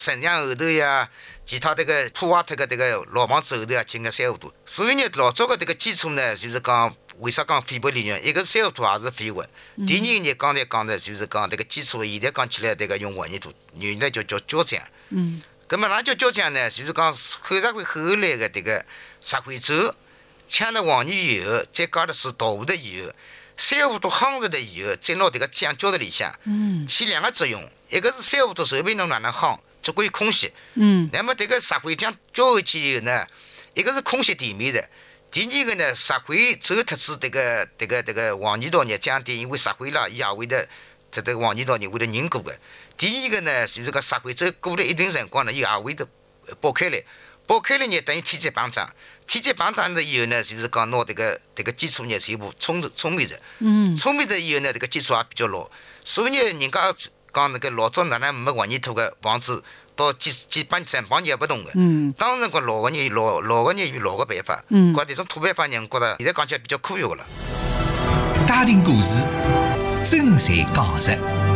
沈阳后头呀，其他这个普瓦特的这个老房子后头啊，进个三五度。所以呢，老早的这个基础呢，就是讲为啥讲非白利润？一个是三五度，也是废物。第二呢，刚才讲的就是讲这个基础，现在讲起来这个用混凝土，原来叫胶浆。那么哪叫胶浆呢？就是讲后社会后来的这个石灰质，呛了黄泥以后，再加的是豆腐的以后。三五度夯实的以后，再拿这个浆浇在里向，起两个作用，一个是三五度手边弄哪能夯，足够有空隙。那么这个石灰浆浇回去以后呢，一个是空隙地面的，第二个呢，石灰走脱子这个黄泥道呢降低，因为石灰啦，伊也会的，这个黄泥道呢会得凝固的。第二个呢，就是个石灰走过了一定辰光呢，伊也会得爆开来，爆开来呢等于天气膨胀。天气膨胀了以后呢，就是讲拿这个基础呢全部冲灭着，冲灭了以后呢，这个基础也比较牢。所以呢，人家讲那个老早哪能没混凝土的房子，到几百上百年也不动的。当然讲老个人有老个办法，觉这种土办法呢，我觉得现在讲起来比较科学的了。 家庭故事，真侪讲实。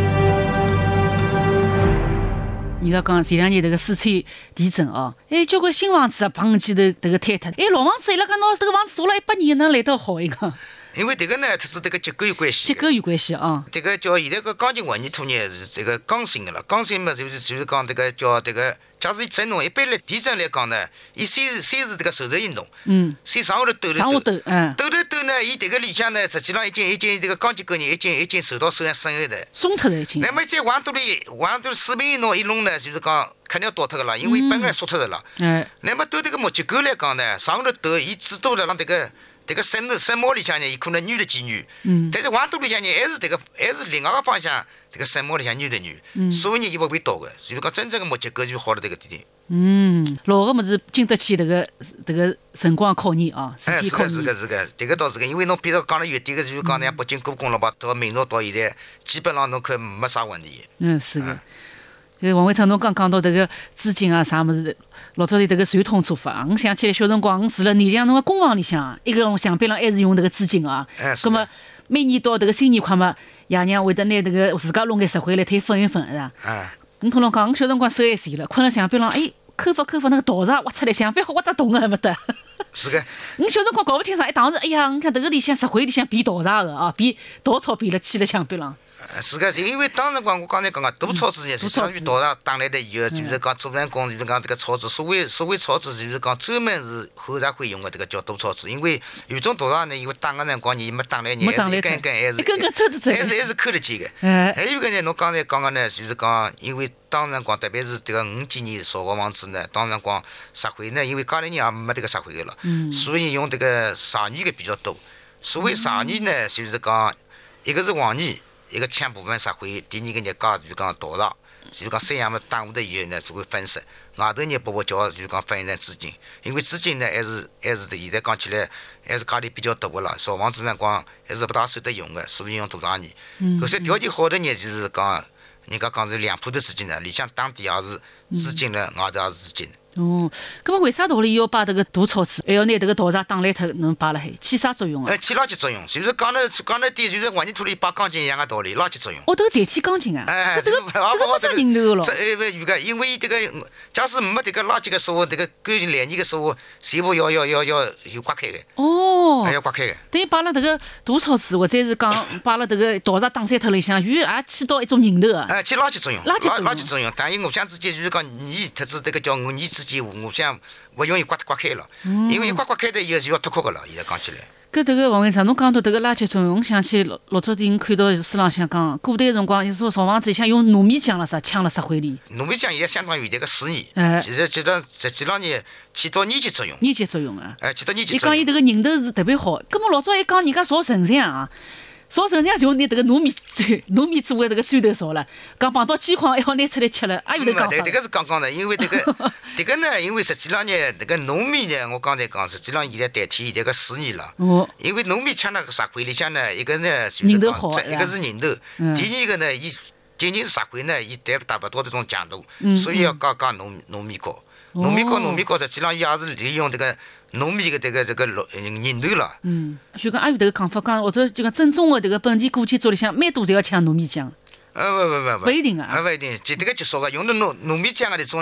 人家讲前两年这个四川地震哦，交关新房子啊，砰起头这个坍塌，老房子伊拉讲拿这个房子做了100年，能来得好一个？ 因为这个呢，它是这个结构有关系。 结构有关系啊。 这个叫现在个钢筋混凝土呢是这个刚性的了，刚性嘛就是讲这个叫这个，假使震动，一般来地震来讲呢，伊先是这个受热运动，先上下头抖了抖，抖呢，伊这个里向呢，实际上已经这个钢筋构呢已经受到损害的， 松脱了已经。 那么再往肚里四面一弄呢，就是讲肯定要倒脱个了，因为本来缩脱的了。那么对这个木结构来讲呢，上头抖，伊只多了让这个深毛里向呢，伊可能扭了几扭，但是往肚里向呢，还是另外个方向，这个深毛里向扭了扭，所以呢，伊不会倒的。所以讲真正的木结构就好了这个地点。 老个么子经得起这个辰光考验啊，时间考验。 是个，这个倒是个，因为侬比如讲了远点个，就是讲像北京故宫了吧，到明朝到现在，基本上侬看没啥问题。 是的。王会长，侬刚讲到这个资金啊，啥么子，老早的这个传统做法，我想起来小辰光，我住了你像侬个公房里向，一个墙壁上还是用这个资金啊。那么每年到这个新年快嘛，爷娘会得拿这个自家弄眼石灰来推分一分，是吧？我同侬讲，我小辰光手还闲了，困了墙壁上，抠发那个陶砂挖出来，墙壁好挖只洞个没得。 是个。 我小辰光搞不清爽，当时呀，你看这个里向石灰里向变陶砂的啊，变稻草变了砌了墙壁上。 是个，因为当时光我刚才讲个大草纸呢，是相当于稻砂打来的以后，就是讲做人工，就是讲这个草纸，所谓草纸就是讲专门是后社会用的这个叫大草纸，因为有种稻砂呢，因为打个辰光你没打来，你还是一根还是抠得起的。还有一个呢，侬刚才讲个呢，就是讲因为当时光特别是这个5几年造个房子呢，当时光石灰呢，因为家里人也没这个石灰的了，所以用这个砂泥的比较多。所谓砂泥呢，就是讲一个是黄泥。一个抢部分石灰，第二个呢加就是讲稻砂，就是讲三样么打下头以后呢，就会分析。外头呢包叫就是讲分成资金，因为资金呢还是现在讲起来还是家里比较大个了，造房子辰光还是不大舍得用的，所以用大砂泥。搿些条件好的呢，就是讲人家讲是两铺头资金的，里向当地也是资金了，外头也是资金。 那么为啥道理要把这个大草纸，还要拿这个稻砂打来脱，能摆辣海，起啥作用啊？ 起垃圾作用，就是讲了点，就是混凝土里摆钢筋一样的道理，垃圾作用。 这个代替钢筋啊？这个不啥人头咯？ 有个，因为这个，假使没这个垃圾的时候，这个干净烂泥的时候，全部要刮开的。要刮开的。 等于摆了这个大草纸，或者是讲摆了这个稻砂打散脱里向，也起到一种人头啊。 起垃圾作用。 垃圾作用，但因互相之间就是讲泥，特子这个叫泥之间互相不容易刮开了，因为刮开的以后就要脱壳个了。现在讲起来。 这个王会长，侬讲到这个垃圾作用，我想起老早点看到书浪向讲，古代辰光，说造房子像用糯米浆了啥，呛了石灰里。 糯米浆也相当于这个水泥，其实实际上呢起到粘结作用。 粘结作用啊！ 起到粘结作用。 伊讲伊这个人头是特别好，根本老早一讲人家造城墙啊。烧城墙就拿这个糯米做的这个砖头烧了，讲碰到饥荒还要拿出来吃了，也有得讲法。 这个是刚刚的，因为这个呢，因为实际上呢，这个糯米呢，我刚才讲，实际上现在代替这个水泥了。因为糯米呛那个石灰里向呢，一个呢就是讲，一个是人头，第二个呢，伊仅仅是石灰呢，伊达不到这种强度，所以要加糯米膏。糯米膏实际上也是利用这个糯米的这个人头了。 就讲还有这个讲法，讲或者就讲正宗的这个本地古建筑里向，蛮多侪要呛糯米浆。 不一定啊。 不一定，这个就说个用的糯米浆的这种